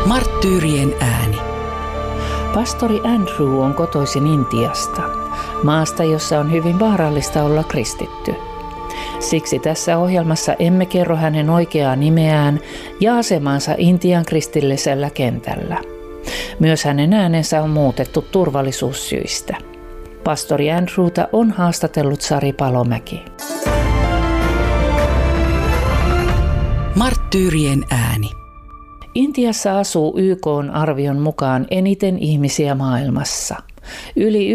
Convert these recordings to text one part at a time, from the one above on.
Marttyyrien ääni. Pastori Andrew on kotoisin Intiasta, maasta, jossa on hyvin vaarallista olla kristitty. Siksi tässä ohjelmassa emme kerro hänen oikeaa nimeään ja asemaansa Intian kristillisellä kentällä. Myös hänen äänensä on muutettu turvallisuussyistä. Pastori Andrewta on haastatellut Sari Palomäki. Marttyyrien ääni. Intiassa asuu YK:n arvion mukaan eniten ihmisiä maailmassa, yli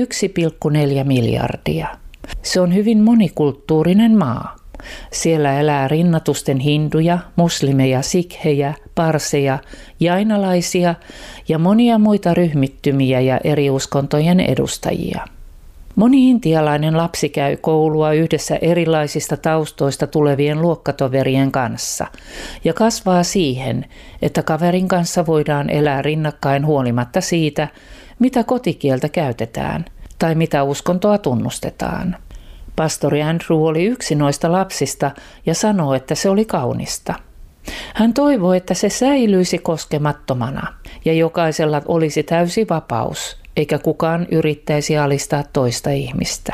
1,4 miljardia. Se on hyvin monikulttuurinen maa. Siellä elää rinnatusten hinduja, muslimeja, sikhejä, parseja, jainalaisia ja monia muita ryhmittymiä ja eri uskontojen edustajia. Moni intialainen lapsi käy koulua yhdessä erilaisista taustoista tulevien luokkatoverien kanssa ja kasvaa siihen, että kaverin kanssa voidaan elää rinnakkain huolimatta siitä, mitä kotikieltä käytetään tai mitä uskontoa tunnustetaan. Pastori Andrew oli yksi noista lapsista ja sanoo, että se oli kaunista. Hän toivoi, että se säilyisi koskemattomana ja jokaisella olisi täysi vapaus, eikä kukaan yrittäisi alistaa toista ihmistä.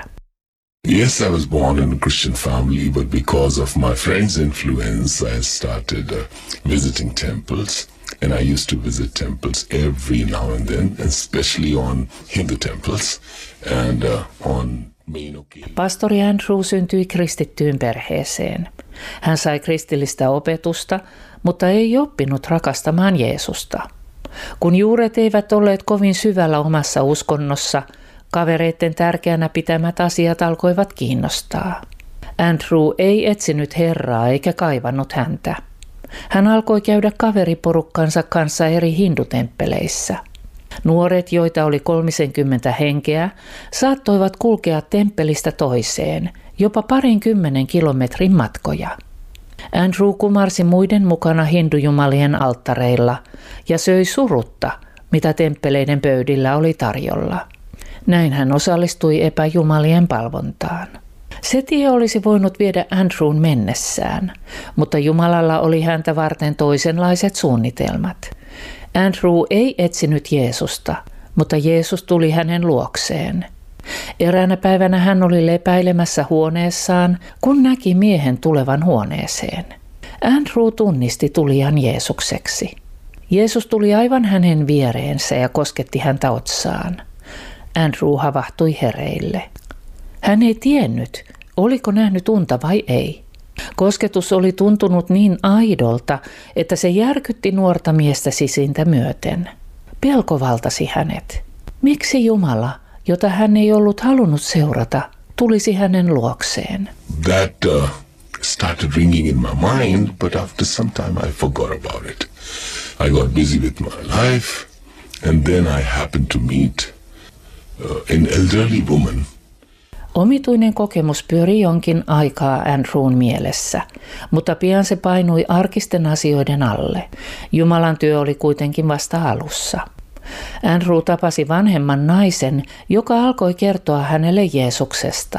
Yes, I was born in a Christian family, but because of my friends' influence, I started visiting temples. And I used to visit temples every now and then, especially on Hindu temples and on main occasions. Pastori Andrew syntyi kristittyyn perheeseen. Hän sai kristillistä opetusta, mutta ei oppinut rakastamaan Jeesusta. Kun juuret eivät olleet kovin syvällä omassa uskonnossa, kavereiden tärkeänä pitämät asiat alkoivat kiinnostaa. Andrew ei etsinyt Herraa eikä kaivannut häntä. Hän alkoi käydä kaveriporukkansa kanssa eri hindutemppeleissä. Nuoret, joita oli 30 henkeä, saattoivat kulkea temppelistä toiseen, jopa 20 kilometrin matkoja. Andrew kumarsi muiden mukana hindujumalien alttareilla ja söi surutta, mitä temppeleiden pöydillä oli tarjolla. Näin hän osallistui epäjumalien palvontaan. Se tie olisi voinut viedä Andrewn mennessään, mutta Jumalalla oli häntä varten toisenlaiset suunnitelmat. Andrew ei etsinyt Jeesusta, mutta Jeesus tuli hänen luokseen. Eräänä päivänä hän oli lepäilemässä huoneessaan, kun näki miehen tulevan huoneeseen. Andrew tunnisti tulijan Jeesukseksi. Jeesus tuli aivan hänen viereensä ja kosketti häntä otsaan. Andrew havahtui hereille. Hän ei tiennyt, oliko nähnyt unta vai ei. Kosketus oli tuntunut niin aidolta, että se järkytti nuorta miestä sisintä myöten. Pelko valtasi hänet. Miksi Jumala, jota hän ei ollut halunnut seurata, tulisi hänen luokseen? That started ringing in my mind, but after some time I forgot about it. I got busy with my life, and then I happened to meet an elderly woman. Omituinen kokemus pyöri jonkin aikaa Andrewn mielessä, mutta pian se painui arkisten asioiden alle. Jumalan työ oli kuitenkin vasta alussa. Andrew tapasi vanhemman naisen, joka alkoi kertoa hänelle Jeesuksesta.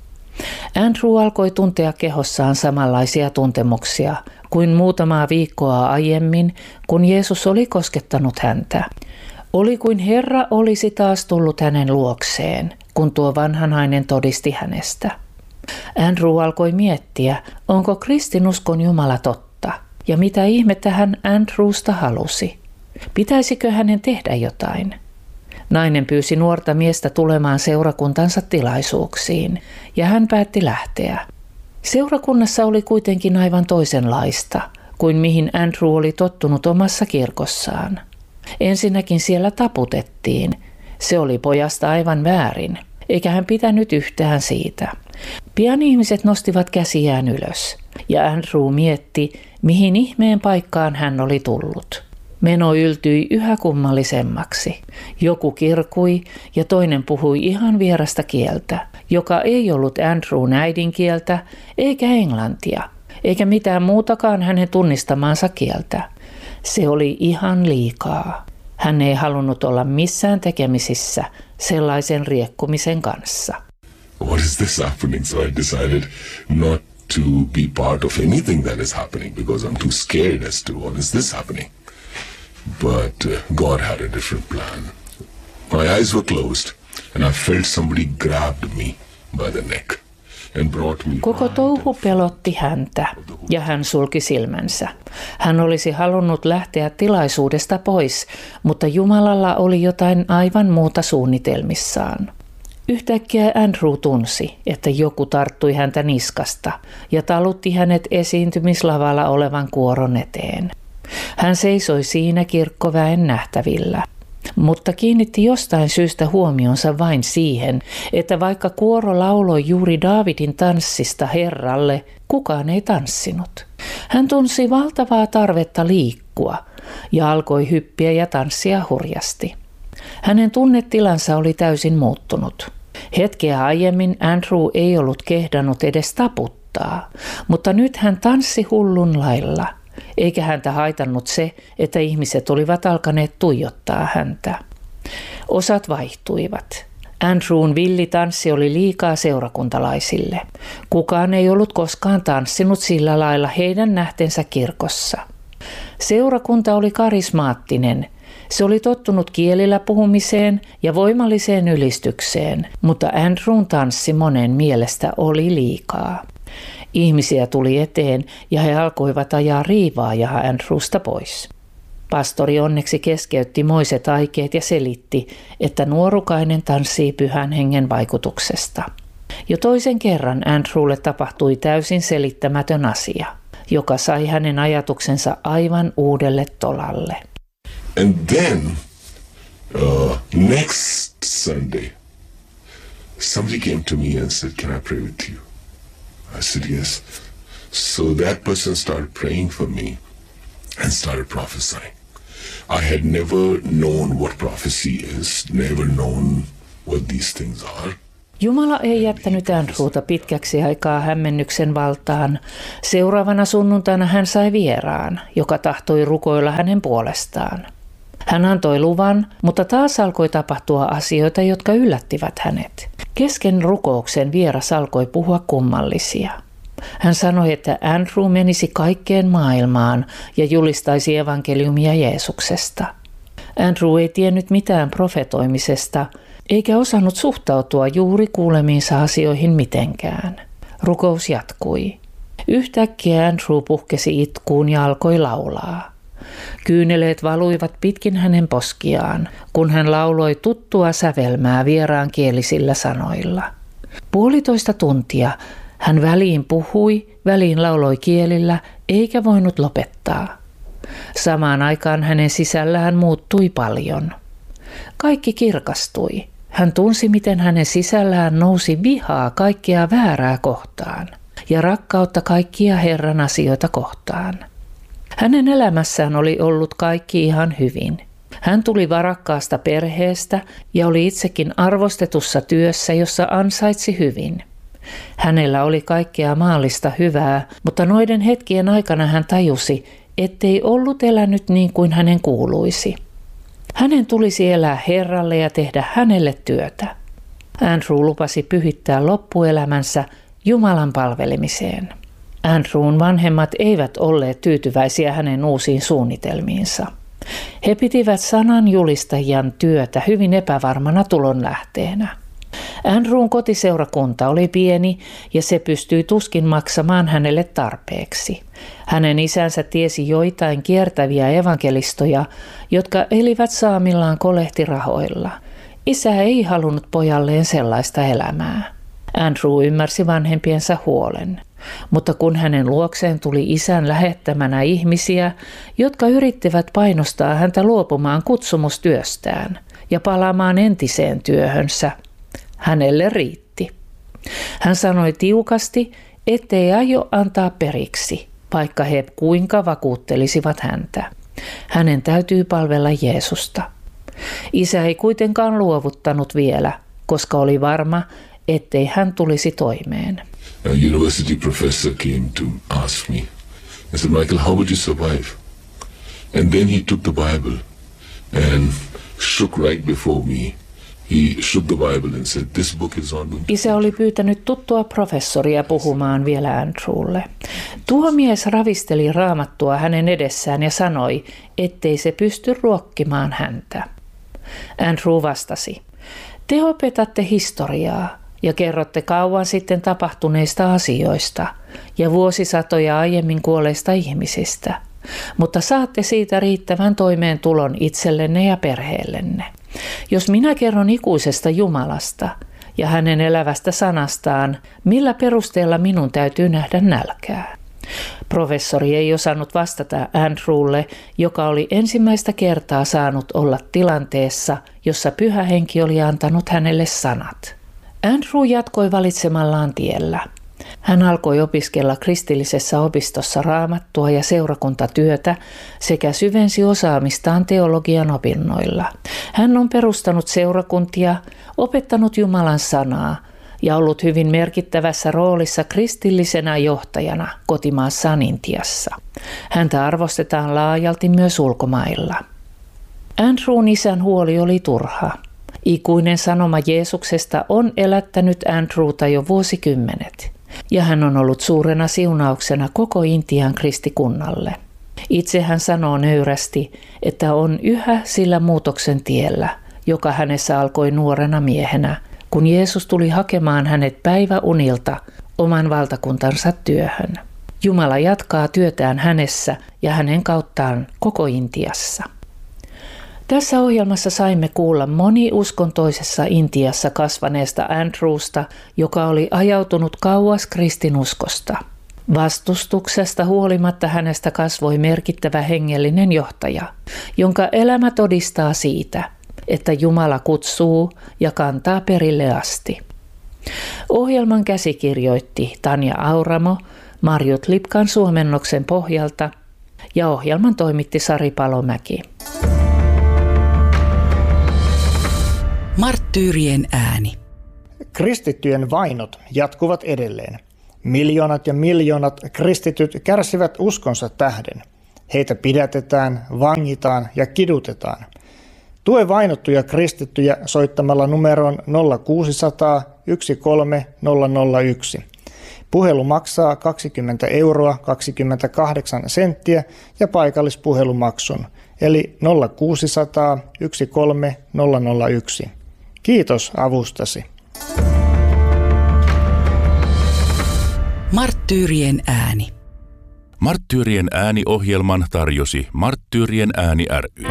Andrew alkoi tuntea kehossaan samanlaisia tuntemuksia kuin muutamaa viikkoa aiemmin, kun Jeesus oli koskettanut häntä. Oli kuin Herra olisi taas tullut hänen luokseen, kun tuo vanha nainen todisti hänestä. Andrew alkoi miettiä, onko kristinuskon Jumala totta ja mitä ihmettä hän Andrewsta halusi. Pitäisikö hänen tehdä jotain? Nainen pyysi nuorta miestä tulemaan seurakuntansa tilaisuuksiin ja hän päätti lähteä. Seurakunnassa oli kuitenkin aivan toisenlaista kuin mihin Andrew oli tottunut omassa kirkossaan. Ensinnäkin siellä taputettiin. Se oli pojasta aivan väärin, eikä hän pitänyt yhtään siitä. Pian ihmiset nostivat käsiään ylös, ja Andrew mietti, mihin ihmeen paikkaan hän oli tullut. Meno yltyi yhä kummallisemmaksi. Joku kirkui ja toinen puhui ihan vierasta kieltä, joka ei ollut Andrewn äidinkieltä eikä englantia, eikä mitään muutakaan hänen tunnistamaansa kieltä. Se oli ihan liikaa. Hän ei halunnut olla missään tekemisissä sellaisen riekkumisen kanssa. What is this happening? So I decided not to be part of anything that is happening because I'm too scared as to what is this happening. but God had a different plan. My eyes were closed, and I felt somebody grabbed me by the neck and brought me. Koko touhu pelotti häntä, ja hän sulki silmänsä. Hän olisi halunnut lähteä tilaisuudesta pois, mutta Jumalalla oli jotain aivan muuta suunnitelmissaan. Yhtäkkiä Andrew tunsi, että joku tarttui häntä niskasta ja talutti hänet esiintymislavalla olevan kuoron eteen. Hän seisoi siinä kirkkoväen nähtävillä, mutta kiinnitti jostain syystä huomionsa vain siihen, että vaikka kuoro lauloi juuri Daavidin tanssista Herralle, kukaan ei tanssinut. Hän tunsi valtavaa tarvetta liikkua ja alkoi hyppiä ja tanssia hurjasti. Hänen tunnetilansa oli täysin muuttunut. Hetkeä aiemmin Andrew ei ollut kehdannut edes taputtaa, mutta nyt hän tanssi hullun lailla, eikä häntä haitannut se, että ihmiset olivat alkaneet tuijottaa häntä. Osat vaihtuivat. Andrewn villitanssi oli liikaa seurakuntalaisille. Kukaan ei ollut koskaan tanssinut sillä lailla heidän nähtensä kirkossa. Seurakunta oli karismaattinen. Se oli tottunut kielillä puhumiseen ja voimalliseen ylistykseen, mutta Andrewn tanssi monen mielestä oli liikaa. Ihmisiä tuli eteen ja he alkoivat ajaa riivaajaa Andrewsta pois. Pastori onneksi keskeytti moiset aikeet ja selitti, että nuorukainen tanssii Pyhän Hengen vaikutuksesta. Jo toisen kerran Andrewlle tapahtui täysin selittämätön asia, joka sai hänen ajatuksensa aivan uudelle tolalle. And then, next Sunday, somebody came to me and said, "Can I pray with you?" I said, "Yes." So that person started praying for me and started prophesying. I had never known what prophecy is, never known what these things are. Jumala ei jättänyt Andrewta pitkäksi aikaa hämmennyksen valtaan. Seuraavana sunnuntaina hän sai vieraan, joka tahtoi rukoilla hänen puolestaan. Hän antoi luvan, mutta taas alkoi tapahtua asioita, jotka yllättivät hänet. Kesken rukouksen vieras alkoi puhua kummallisia. Hän sanoi, että Andrew menisi kaikkeen maailmaan ja julistaisi evankeliumia Jeesuksesta. Andrew ei tiennyt mitään profetoimisesta, eikä osannut suhtautua juuri kuulemiinsa asioihin mitenkään. Rukous jatkui. Yhtäkkiä Andrew puhkesi itkuun ja alkoi laulaa. Kyyneleet valuivat pitkin hänen poskiaan, kun hän lauloi tuttua sävelmää vieraankielisillä sanoilla. 1,5 tuntia hän väliin puhui, väliin lauloi kielillä, eikä voinut lopettaa. Samaan aikaan hänen sisällään muuttui paljon. Kaikki kirkastui. Hän tunsi, miten hänen sisällään nousi vihaa kaikkea väärää kohtaan ja rakkautta kaikkia Herran asioita kohtaan. Hänen elämässään oli ollut kaikki ihan hyvin. Hän tuli varakkaasta perheestä ja oli itsekin arvostetussa työssä, jossa ansaitsi hyvin. Hänellä oli kaikkea maallista hyvää, mutta noiden hetkien aikana hän tajusi, ettei ollut elänyt niin kuin hänen kuuluisi. Hänen tulisi elää Herralle ja tehdä hänelle työtä. Andrew lupasi pyhittää loppuelämänsä Jumalan palvelemiseen. Andrewn vanhemmat eivät olleet tyytyväisiä hänen uusiin suunnitelmiinsa. He pitivät sanan julistajan työtä hyvin epävarmana tulonlähteenä. Andrewn kotiseurakunta oli pieni ja se pystyi tuskin maksamaan hänelle tarpeeksi. Hänen isänsä tiesi joitain kiertäviä evankelistoja, jotka elivät saamillaan kolehtirahoilla. Isä ei halunnut pojalleen sellaista elämää. Andrew ymmärsi vanhempiensa huolen. Mutta kun hänen luokseen tuli isän lähettämänä ihmisiä, jotka yrittivät painostaa häntä luopumaan kutsumustyöstään ja palaamaan entiseen työhönsä, hänelle riitti. Hän sanoi tiukasti, ettei aio antaa periksi, vaikka he kuinka vakuuttelisivat häntä. Hänen täytyy palvella Jeesusta. Isä ei kuitenkaan luovuttanut vielä, koska oli varma, ettei hän tulisi toimeen. A university professor came to ask me. I said, "Michael, how would you survive?" And then he took the Bible and shook right before me. he shook the Bible and said, this book is not going to... Isä oli pyytänyt tuttua professoria puhumaan vielä Andrewlle. Tuo mies ravisteli Raamattua hänen edessään ja sanoi, ettei se pysty ruokkimaan häntä. Andrew vastasi, te opetatte historiaa ja kerrotte kauan sitten tapahtuneista asioista ja vuosisatoja aiemmin kuolleista ihmisistä, mutta saatte siitä riittävän toimeentulon itsellenne ja perheellenne. Jos minä kerron ikuisesta Jumalasta ja hänen elävästä sanastaan, millä perusteella minun täytyy nähdä nälkää? Professori ei osannut vastata Andrewlle, joka oli ensimmäistä kertaa saanut olla tilanteessa, jossa Pyhä Henki oli antanut hänelle sanat. Andrew jatkoi valitsemallaan tiellä. Hän alkoi opiskella kristillisessä opistossa raamattua ja seurakuntatyötä sekä syvensi osaamistaan teologian opinnoilla. Hän on perustanut seurakuntia, opettanut Jumalan sanaa ja ollut hyvin merkittävässä roolissa kristillisenä johtajana kotimaassaan Intiassa. Häntä arvostetaan laajalti myös ulkomailla. Andrewn isän huoli oli turha. Ikuinen sanoma Jeesuksesta on elättänyt Andrewta jo vuosikymmenet, ja hän on ollut suurena siunauksena koko Intian kristikunnalle. Itse hän sanoo nöyrästi, että on yhä sillä muutoksen tiellä, joka hänessä alkoi nuorena miehenä, kun Jeesus tuli hakemaan hänet päiväunilta oman valtakuntansa työhön. Jumala jatkaa työtään hänessä ja hänen kauttaan koko Intiassa. Tässä ohjelmassa saimme kuulla moniuskontoisessa Intiassa kasvaneesta Andrewsta, joka oli ajautunut kauas kristinuskosta. Vastustuksesta huolimatta hänestä kasvoi merkittävä hengellinen johtaja, jonka elämä todistaa siitä, että Jumala kutsuu ja kantaa perille asti. Ohjelman käsikirjoitti Tanja Auramo Marjut Lipkan suomennoksen pohjalta ja ohjelman toimitti Sari Palomäki. Marttyyrien ääni. Kristittyjen vainot jatkuvat edelleen. Miljoonat ja miljoonat kristityt kärsivät uskonsa tähden. Heitä pidätetään, vangitaan ja kidutetaan. Tue vainottuja kristittyjä soittamalla numeroon 0600 13001. Puhelu maksaa 20 € 28 senttiä ja paikallispuhelumaksun, eli 0600 13001. Kiitos avustasi. Marttyyrien ääni. Marttyyrien ääni-ohjelman tarjosi Marttyyrien ääni ry.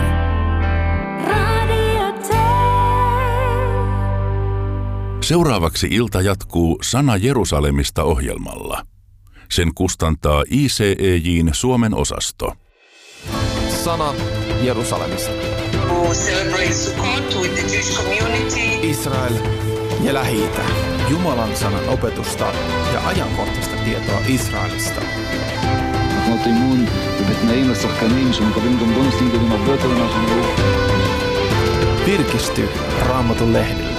Seuraavaksi ilta jatkuu Sana Jerusalemista -ohjelmalla. Sen kustantaa ICEJ:n Suomen osasto. Sana Jerusalemista. Israel ja Lähi-itä. Jumalan sanan opetusta ja ajankohtaista tietoa Israelista. Virkisty Raamatun lehdellä.